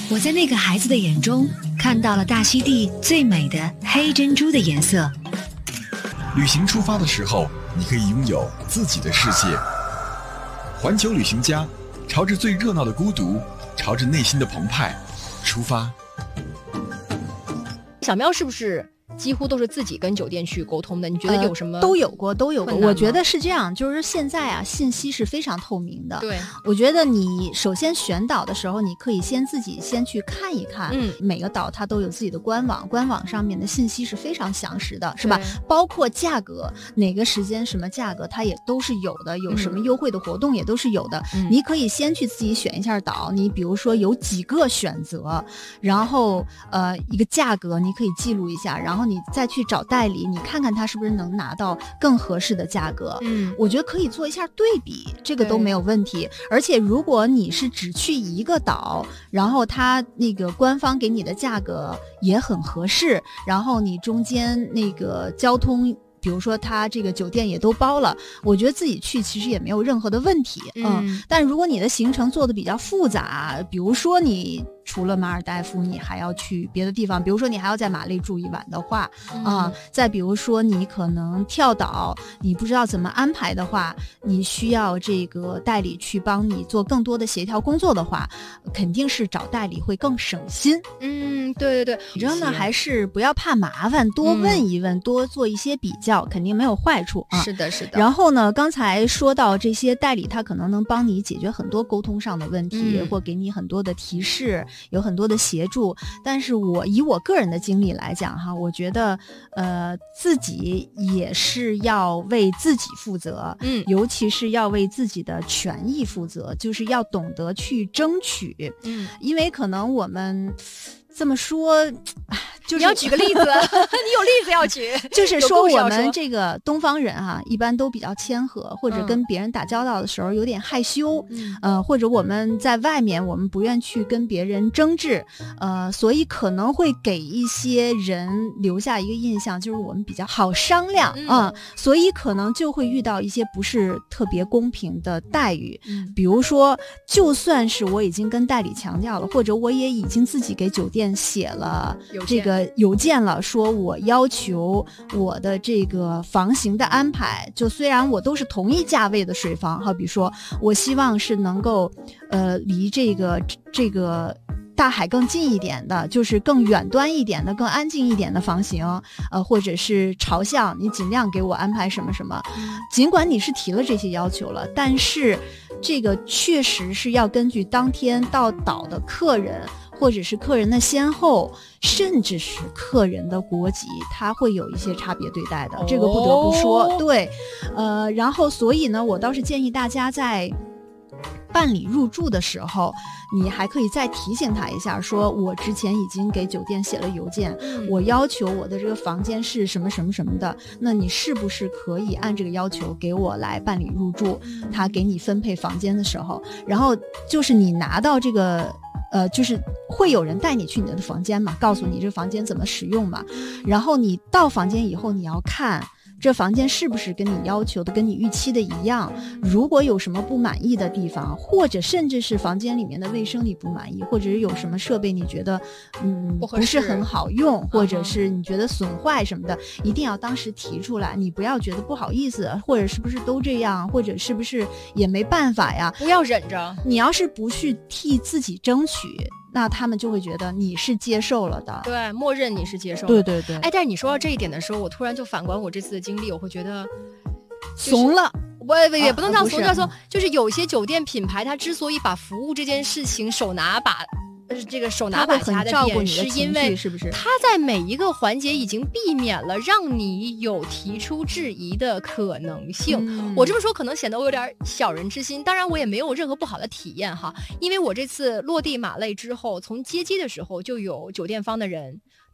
我在那个孩子的眼中看到了大溪地最美的黑珍珠的颜色。 旅行出发的时候，你可以拥有自己的世界。环球旅行家，朝着最热闹的孤独，朝着内心的澎湃出发。 小喵是不是几乎都是自己跟酒店去沟通的？你觉得有什么？ 都有过。我觉得是这样，就是现在啊，信息是非常透明的。 对， 我觉得你首先选岛的时候，你可以自己去看一看。每个岛它都有自己的官网，官网上面的信息是非常详实的，是吧？包括价格，哪个时间什么价格，它也都是有的，有什么优惠的活动也都是有的。你可以先去自己选一下岛，你比如说有几个选择，然后一个价格你可以记录一下，然后你再去找代理，你看看他是不是能拿到更合适的价格。我觉得可以做一下对比，这个都没有问题。而且如果你是只去一个岛，然后他那个官方给你的价格也很合适，然后你中间那个交通，比如说他这个酒店也都包了，我觉得自己去其实也没有任何的问题。但如果你的行程做的比较复杂，比如说你除了马尔代夫你还要去别的地方，比如说你还要在马累住一晚的话，再比如说你可能跳岛，你不知道怎么安排的话，你需要这个代理去帮你做更多的协调工作的话，肯定是找代理会更省心。 对， 你知道呢，还是不要怕麻烦，多问一问，多做一些比较，肯定没有坏处啊。 是的。 然后呢，刚才说到这些代理，他可能能帮你解决很多沟通上的问题，或给你很多的提示，有很多的协助。但是以我个人的经历来讲哈，我觉得自己也是要为自己负责，尤其是要为自己的权益负责，就是要懂得去争取。因为可能我们这么说，就是你要举个例子，你有例子要举， 就是说我们这个东方人一般都比较谦和，或者跟别人打交道的时候有点害羞，或者我们在外面我们不愿去跟别人争执，所以可能会给一些人留下一个印象，就是我们比较好商量所以可能就会遇到一些不是特别公平的待遇。比如说，就算是我已经跟代理强调了，或者我也已经自己给酒店写了这个邮件了，说我要求我的这个房型的安排，就虽然我都是同一价位的水房，好比说我希望是能够离这个大海更近一点的，就是更远端一点的，更安静一点的房型，或者是朝向，你尽量给我安排什么什么。尽管你是提了这些要求了，但是这个确实是要根据当天到岛的客人，或者是客人的先后，甚至是客人的国籍，它会有一些差别对待的，这个不得不说。对，然后所以呢，我倒是建议大家在办理入住的时候，你还可以再提醒他一下，说我之前已经给酒店写了邮件，我要求我的这个房间是什么什么什么的，那你是不是可以按这个要求给我来办理入住？他给你分配房间的时候，然后就是你拿到这个就是会有人带你去你的房间嘛，告诉你这房间怎么使用嘛，然后你到房间以后，你要看这房间是不是跟你要求的、跟你预期的一样。如果有什么不满意的地方，或者甚至是房间里面的卫生你不满意，或者是有什么设备你觉得不是很好用，或者是你觉得损坏什么的，一定要当时提出来，你不要觉得不好意思，或者是不是都这样，或者是不是也没办法呀， 不要忍着。 你要是不去替自己争取，那他们就会觉得你是接受了的， 对，默认你是接受的。 对。 但是你说到这一点的时候，我突然就反观我这次的经历，我会觉得怂了。 我也不能叫怂，叫说就是有些酒店品牌，它之所以把服务这件事情手拿把掐的点，是因为是不是他在每一个环节已经避免了让你有提出质疑的可能性。我这么说可能显得我有点小人之心，当然我也没有任何不好的体验哈，因为我这次落地马累之后，从接机的时候就有酒店方的人，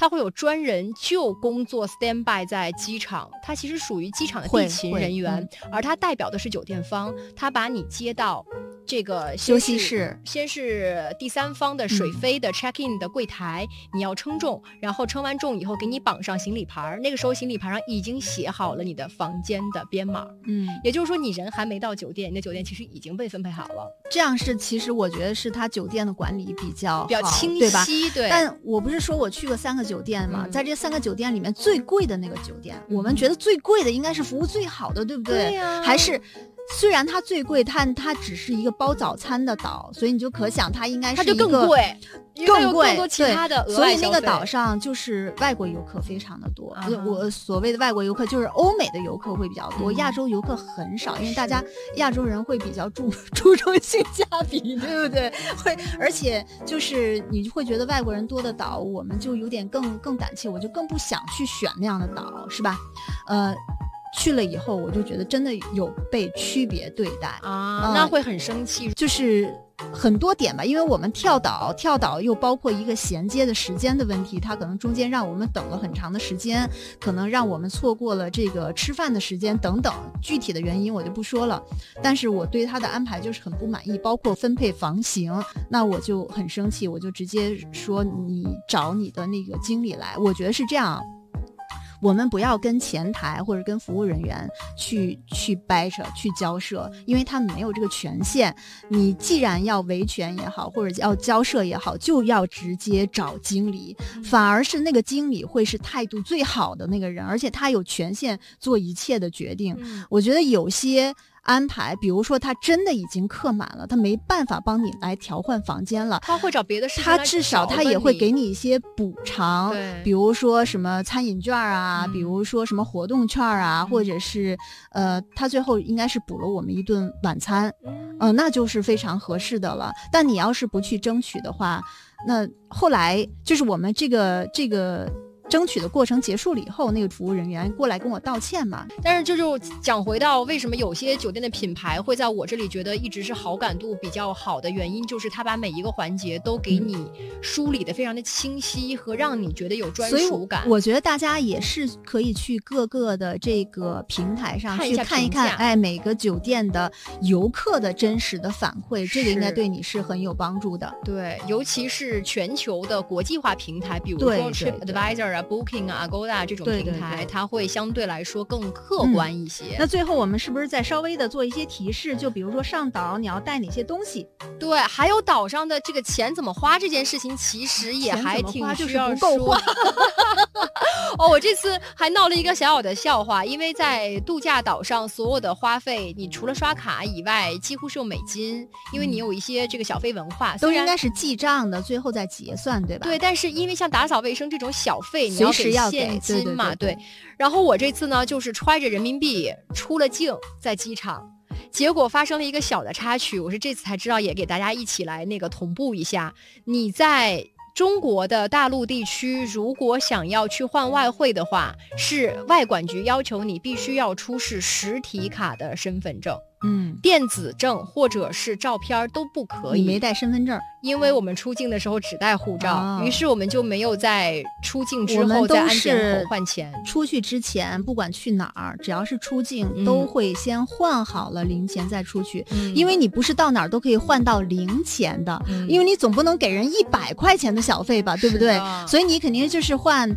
他会有专人就工作 stand by 在机场，他其实属于机场的地勤人员，而他代表的是酒店方，他把你接到这个休息室， 先是第三方的水飞的 check in 的柜台，你要称重，然后称完重以后给你绑上行李牌，那个时候行李牌上已经写好了你的房间的编码，也就是说你人还没到酒店，你的酒店其实已经被分配好了。 这样是其实我觉得是他酒店的管理比较清晰， 对吧？ 对。 但我不是说我去过3个酒店嘛，在这3个酒店里面最贵的那个酒店，我们觉得最贵的应该是服务最好的，对不对？ 对呀。 还是虽然它最贵，但它只是一个包早餐的岛，所以你就可想它应该是一个它就更贵， 更贵， 更多其他的额外消费。 所以那个岛上就是外国游客非常的多。我所谓的外国游客就是欧美的游客会比较多，亚洲游客很少，因为大家亚洲人会比较注重性价比，对不对？而且就是你会觉得外国人多的岛，我们就有点更胆怯，我就更不想去选那样的岛，是吧？去了以后我就觉得真的有被区别对待啊，那会很生气。 就是很多点吧，因为我们跳岛又包括一个衔接的时间的问题，它可能中间让我们等了很长的时间，可能让我们错过了这个吃饭的时间等等，具体的原因我就不说了。但是我对他的安排就是很不满意，包括分配房型，那我就很生气，我就直接说你找你的那个经理来。我觉得是这样，我们不要跟前台或者跟服务人员去掰扯去交涉，因为他们没有这个权限。你既然要维权也好，或者要交涉也好，就要直接找经理，反而是那个经理会是态度最好的那个人，而且他有权限做一切的决定。我觉得有些安排，比如说他真的已经客满了，他没办法帮你来调换房间了， 他会找别的事情， 他至少他也会给你一些补偿，比如说什么餐饮券啊，比如说什么活动券啊，或者是他最后应该是补了我们一顿晚餐，那就是非常合适的了。但你要是不去争取的话，那后来就是我们这个争取的过程结束了以后，那个服务人员过来跟我道歉嘛。 但是就讲回到为什么有些酒店的品牌会在我这里觉得一直是好感度比较好的原因，就是他把每一个环节都给你梳理的非常的清晰和让你觉得有专属感。 所以我觉得大家也是可以去各个的这个平台上去看一看，每个酒店的游客的真实的反馈，这个应该对你是很有帮助的。 对，尤其是全球的国际化平台，比如说 TripAdvisor 啊，Booking 啊 Agoda 这种平台，它会相对来说更客观一些。 那最后我们是不是再稍微的做一些提示，就比如说上岛你要带哪些东西？ 对，还有岛上的这个钱怎么花这件事情，其实也还挺需要不够花。 我这次还闹了一个小小的笑话，因为在度假岛上所有的花费，你除了刷卡以外几乎是用美金，因为你有一些这个小费文化都应该是记账的，最后再结算，对吧？ 对，但是因为像打扫卫生这种小费你要给现金嘛， 对。 然后我这次呢就是揣着人民币出了境在机场，结果发生了一个小的插曲，我是这次才知道，也给大家一起来那个同步一下。你在中国的大陆地区，如果想要去换外汇的话，是外管局要求你必须要出示实体卡的身份证，电子证或者是照片都不可以。 你没带身份证， 因为我们出境的时候只带护照，于是我们就没有在出境之后在安检口换钱。 出去之前不管去哪儿，只要是出境，都会先换好了零钱再出去，因为你不是到哪儿都可以换到零钱的，因为你总不能给人100块钱的小费吧，对不对？所以你肯定就是换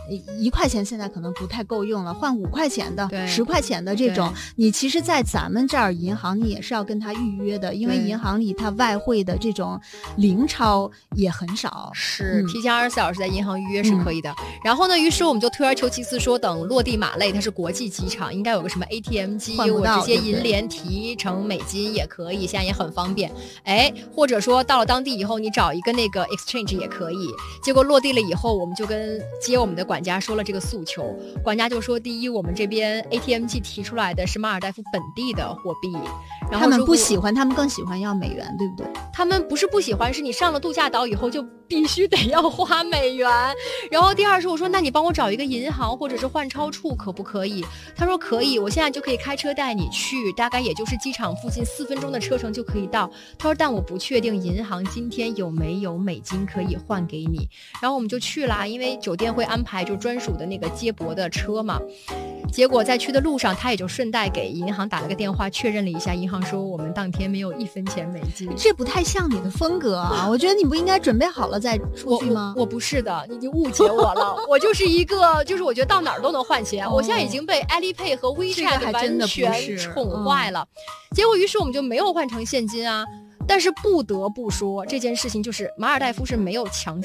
1块钱，现在可能不太够用了，换5块钱的、10块钱的这种。你其实在咱们这儿银行你也是要跟他预约的，因为银行里它外汇的这种零钞也很少， 是提前24小时在银行预约是可以的。然后呢，于是我们就退而求其次说，等落地马累，它是国际机场，应该有个什么 ATM 机，我直接银联提成美金也可以，现在也很方便。或者说到了当地以后，你找一个那个 exchange 也可以。结果落地了以后，我们就跟接我们的管家说了这个诉求，管家就说，第一，我们这边 ATM 机提出来的是马尔代夫本地的货币，然后他们不喜欢，他们更喜欢要美元，对不对？ 他们不是不喜欢，是你上了度假岛以后就必须得要花美元。然后第二是我说那你帮我找一个银行或者是换钞处可不可以？他说可以，我现在就可以开车带你去，大概也就是机场附近4分钟的车程就可以到。他说但我不确定银行今天有没有美金可以换给你。然后我们就去了，因为酒店会安排就专属的那个接驳的车嘛。结果在去的路上他也就顺带给银行打了个电话确认了一下，银行说我们当天没有1分钱美金。 这不太像你的风格啊，我觉得你不应该准备好了再出去吗？ 我不是的，你误解我了。我就是一个就是我觉得到哪儿都能换钱，我现在已经被 Alipay 和 WeChat 完全宠坏了。结果于是我们就没有换成现金啊。但是不得不说这件事情就是马尔代夫是没有强制